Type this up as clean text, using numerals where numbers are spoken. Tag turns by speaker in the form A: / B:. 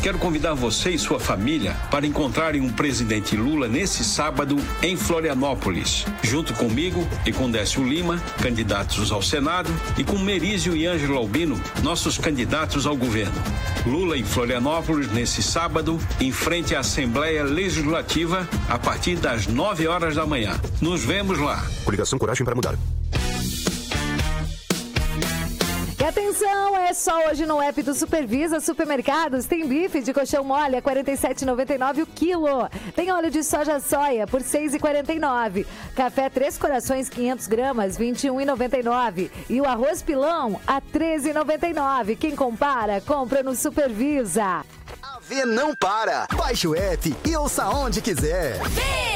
A: Quero convidar você e sua família para encontrarem o presidente Lula nesse sábado em Florianópolis, junto comigo e com Décio Lima, candidatos ao Senado, e com Merizio e Ângelo Albino, nossos candidatos ao governo. Lula em Florianópolis nesse sábado, em frente à Assembleia Legislativa, a partir das 9 horas da manhã. Nos vemos lá.
B: Coligação Coragem para Mudar.
C: E atenção, é só hoje no app do Supervisa Supermercados. Tem bife de colchão mole a R$ 47,99 o quilo. Tem óleo de soja por R$ 6,49. Café Três Corações 500 gramas, R$ 21,99. E o arroz pilão a R$ 13,99. Quem compara, compra no Supervisa.
D: A V não para. Baixe o app e ouça onde quiser.